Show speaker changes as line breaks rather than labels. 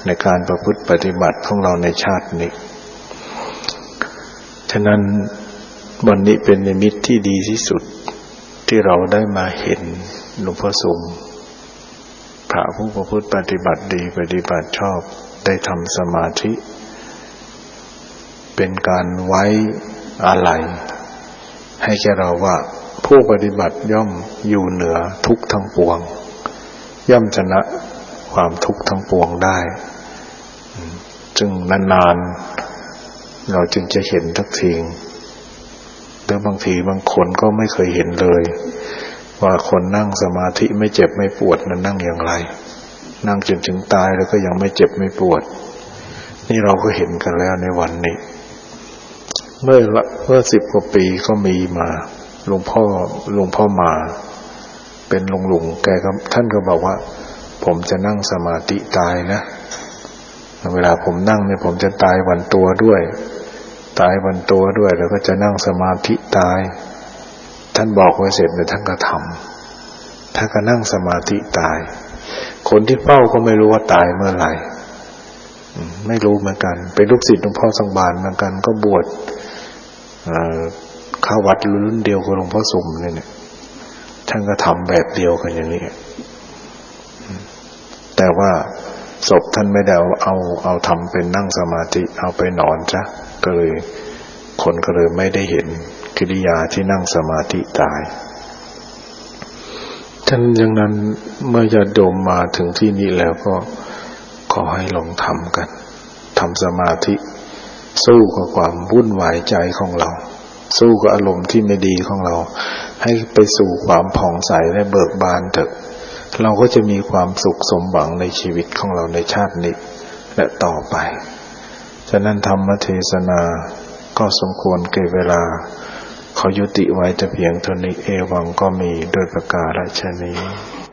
ในการประพฤติปฏิบัติของเราในชาตินี้ฉะนั้นวันนี้เป็นนิมิตที่ดีที่สุดที่เราได้มาเห็นหลวงพ่อสมพระผู้ประพฤติปฏิบัติดีปฏิบัติชอบได้ทำสมาธิเป็นการไว้อาลัยให้แก่เราว่าผู้ปฏิบัติย่อมอยู่เหนือทุกข์ทั้งปวงย่อมชนะความทุกข์ทั้งปวงได้จึงนานๆเราจึงจะเห็นทักทีหรือบางทีบางคนก็ไม่เคยเห็นเลยว่าคนนั่งสมาธิไม่เจ็บไม่ปวดนั้นนั่งอย่างไรนั่งจนถึงตายแล้วก็ยังไม่เจ็บไม่ปวดนี่เราก็เห็นกันแล้วในวันนี้เมื่อ10 กว่าปีก็มีมาหลวงพ่อมาเป็นลุงแกก็ท่านก็บอกว่าผมจะนั่งสมาธิตายนะเวลาผมนั่งเนี่ยผมจะตายวันตัวด้วยแล้วก็จะนั่งสมาธิตายท่านบอกไว้เสร็จเนี่ยท่านก็ทำถ้าก็นั่งสมาธิตายคนที่เฝ้าก็ไม่รู้ว่าตายเมื่อไหร่ไม่รู้เหมือนกันเป็นลูกศิษย์หลวงพ่อสังบานเหมือนกันก็บวชเข้าวัดรุ่นเดียวกับหลวงพ่อสมเนี่ยท่านก็ทำแบบเดียวกันอย่างนี้แต่ว่าศพท่านไม่ได้เอาทำเป็นนั่งสมาธิเอาไปนอนซะก็เลยคนก็เลยไม่ได้เห็นกิริยาที่นั่งสมาธิตายท่านอย่างนั้นเมื่อญาติโยมมาถึงที่นี้แล้วก็ขอให้ลองทำกันทำสมาธิสู้กับความวุ่นวายใจของเราสู้กับอารมณ์ที่ไม่ดีของเราให้ไปสู่ความผ่องใสและเบิกบานเถอะเราก็จะมีความสุขสมหวังในชีวิตของเราในชาตินี้และต่อไปฉะนั้นธรรมเทศนาก็สมควรแก่เวลาขอยุติไว้แต่เพียงเท่านี้เอวังก็มีโดยประการฉะนี้